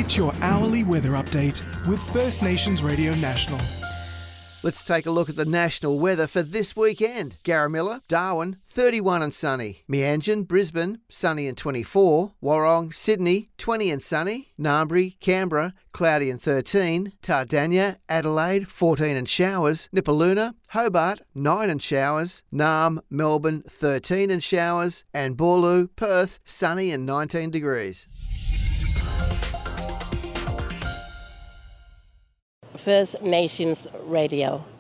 It's your hourly weather update with First Nations Radio National. Let's take a look at the national weather for this weekend. Garramilla, Darwin, 31 and sunny. Meanjin, Brisbane, sunny and 24. Warrong, Sydney, 20 and sunny. Narmbri, Canberra, cloudy and 13. Tardania, Adelaide, 14 and showers. Nipaluna, Hobart, 9 and showers. Naarm, Melbourne, 13 and showers. And Boorloo, Perth, sunny and 19 degrees. First Nations Radio.